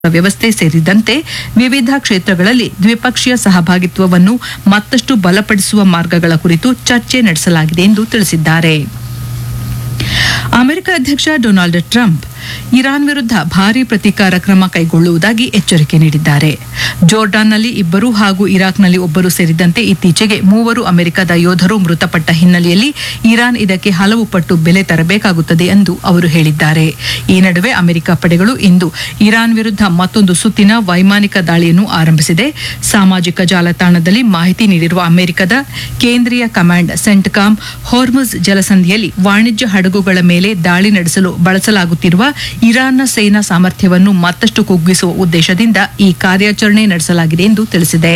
ವ್ಯವಸ್ಥೆ ಸೇರಿದಂತೆ ವಿವಿಧ ಕ್ಷೇತ್ರಗಳಲ್ಲಿ ದ್ವಿಪಕ್ಷೀಯ ಸಹಭಾಗಿತ್ವವನ್ನು ಮತ್ತಷ್ಟು ಬಲಪಡಿಸುವ ಮಾರ್ಗಗಳ ಕುರಿತು ಚರ್ಚೆ ನಡೆಸಲಾಗಿದೆ ಎಂದು ತಿಳಿಸಿದ್ದಾರೆ. ಅಮೆರಿಕ ಅಧ್ಯಕ್ಷ ಡೊನಾಲ್ಡ್ ಟ್ರಂಪ್ ಇರಾನ್ ವಿರುದ್ಧ ಭಾರೀ ಪ್ರತೀಕಾರ ಕ್ರಮ ಕೈಗೊಳ್ಳುವುದಾಗಿ ಎಚ್ಚರಿಕೆ ನೀಡಿದ್ದಾರೆ. ಜೋರ್ಡಾನ್ನಲ್ಲಿ ಇಬ್ಬರು ಹಾಗೂ ಇರಾಕ್ನಲ್ಲಿ ಒಬ್ಬರು ಸೇರಿದಂತೆ ಇತ್ತೀಚೆಗೆ 3 ಅಮೆರಿಕದ ಯೋಧರು ಮೃತಪಟ್ಟ ಹಿನ್ನೆಲೆಯಲ್ಲಿ ಇರಾನ್ ಇದಕ್ಕೆ ಹಲವು ಪಟ್ಟು ಬೆಲೆ ತರಬೇಕಾಗುತ್ತದೆ ಎಂದು ಅವರು ಹೇಳಿದ್ದಾರೆ. ಈ ನಡುವೆ ಅಮೆರಿಕ ಪಡೆಗಳು ಇಂದು ಇರಾನ್ ವಿರುದ್ಧ ಮತ್ತೊಂದು ಸುತ್ತಿನ ವೈಮಾನಿಕ ದಾಳಿಯನ್ನು ಆರಂಭಿಸಿದೆ. ಸಾಮಾಜಿಕ ಜಾಲತಾಣದಲ್ಲಿ ಮಾಹಿತಿ ನೀಡಿರುವ ಅಮೆರಿಕದ ಕೇಂದ್ರೀಯ ಕಮಾಂಡ್ ಸೆಂಟ್ಕಾಮ್ ಹೊರ್ಮುಜ್ ಜಲಸಂಧಿಯಲ್ಲಿ ವಾಣಿಜ್ಯ ಹಡಗುಗಳ ಮೇಲೆ ದಾಳಿ ನಡೆಸಲು ಬಳಸಲಾಗುತ್ತಿರುವ ಇರಾನ್ನ ಸೇನಾ ಸಾಮರ್ಥ್ಯವನ್ನು ಮತ್ತಷ್ಟು ಕುಗ್ಗಿಸುವ ಉದ್ದೇಶದಿಂದ ಈ ಕಾರ್ಯಾಚರಣೆ ನಡೆಸಲಾಗಿದೆ ಎಂದು ತಿಳಿಸಿದೆ.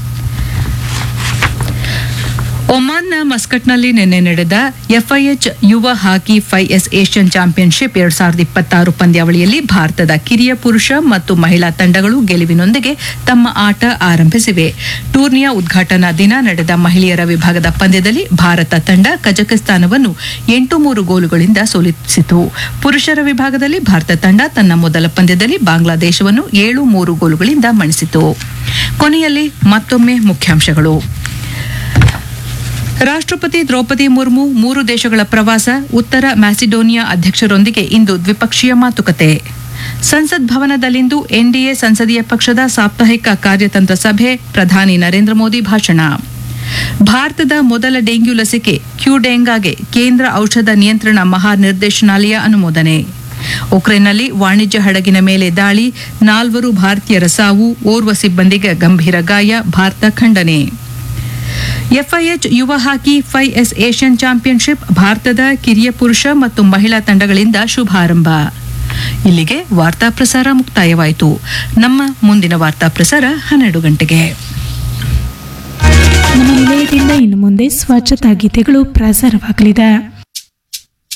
ಒಮಾನ್ನ ಮಸ್ಕಟ್ನಲ್ಲಿ ನಿನ್ನೆ ನಡೆದ ಎಫ್ಐಎಚ್ ಯುವ ಹಾಕಿ 5S ಏಷ್ಯನ್ ಚಾಂಪಿಯನ್ಶಿಪ್ 2026 ಪಂದ್ಯಾವಳಿಯಲ್ಲಿ ಭಾರತದ ಕಿರಿಯ ಪುರುಷ ಮತ್ತು ಮಹಿಳಾ ತಂಡಗಳು ಗೆಲುವಿನೊಂದಿಗೆ ತಮ್ಮ ಆಟ ಆರಂಭಿಸಿವೆ. ಟೂರ್ನಿಯ ಉದ್ಘಾಟನಾ ದಿನ ನಡೆದ ಮಹಿಳೆಯರ ವಿಭಾಗದ ಪಂದ್ಯದಲ್ಲಿ ಭಾರತ ತಂಡ ಕಜಕಿಸ್ತಾನವನ್ನು 8-3 ಗೋಲುಗಳಿಂದ ಸೋಲಿಸಿತು. ಪುರುಷರ ವಿಭಾಗದಲ್ಲಿ ಭಾರತ ತಂಡ ತನ್ನ ಮೊದಲ ಪಂದ್ಯದಲ್ಲಿ ಬಾಂಗ್ಲಾದೇಶವನ್ನು 7-3 ಗೋಲುಗಳಿಂದ ಮಣಿಸಿತು. ಕೊನೆಯಲ್ಲಿ ಮತ್ತೊಮ್ಮೆ ಮುಖ್ಯಾಂಶಗಳು. ರಾಷ್ಟ್ರಪತಿ ದ್ರೌಪದಿ ಮುರ್ಮು 3 ದೇಶಗಳ ಪ್ರವಾಸ, ಉತ್ತರ ಮ್ಯಾಸಿಡೋನಿಯಾ ಅಧ್ಯಕ್ಷರೊಂದಿಗೆ ಇಂದು ದ್ವಿಪಕ್ಷೀಯ ಮಾತುಕತೆ. ಸಂಸತ್ ಭವನದಲ್ಲಿಂದು ಎನ್ಡಿಎ ಸಂಸದೀಯ ಪಕ್ಷದ ಸಾಪ್ತಾಹಿಕ ಕಾರ್ಯತಂತ್ರ ಸಭೆ, ಪ್ರಧಾನಿ ನರೇಂದ್ರ ಮೋದಿ ಭಾಷಣ. ಭಾರತದ ಮೊದಲ ಡೆಂಗ್ಯೂ ಲಸಿಕೆ ಕ್ಯೂಡೆಂಗಾಗೆ ಕೇಂದ್ರ ಔಷಧ ನಿಯಂತ್ರಣ ಮಹಾನಿರ್ದೇಶನಾಲಯ ಅನುಮೋದನೆ. ಉಕ್ರೇನ್ನಲ್ಲಿ ವಾಣಿಜ್ಯ ಹಡಗಿನ ಮೇಲೆ ದಾಳಿ, 4 ಭಾರತೀಯರ ಸಾವು, ಓರ್ವ ಸಿಬ್ಬಂದಿಗೆ ಗಂಭೀರ ಗಾಯ, ಭಾರತ ಖಂಡನೆ. ಎಫ್ಐಎಚ್ ಯುವ ಹಾಕಿ 5S ಏಷ್ಯನ್ ಚಾಂಪಿಯನ್ಶಿಪ್, ಭಾರತದ ಕಿರಿಯ ಪುರುಷ ಮತ್ತು ಮಹಿಳಾ ತಂಡಗಳಿಂದ ಶುಭಾರಂಭ. ಇಲ್ಲಿಗೆ ವಾರ್ತಾ ಪ್ರಸಾರ ಮುಕ್ತಾಯವಾಯಿತು. ನಮ್ಮ ಮುಂದಿನ ವಾರ್ತಾ ಪ್ರಸಾರ 12 ಗಂಟೆಗೆ. ನಮ್ಮ ನಿಲಯದಿಂದ ಇನ್ನು ಮುಂದೆ ಸ್ವಚ್ಛತಾ ಗೀತೆಗಳು ಪ್ರಸಾರವಾಗಲಿದೆ.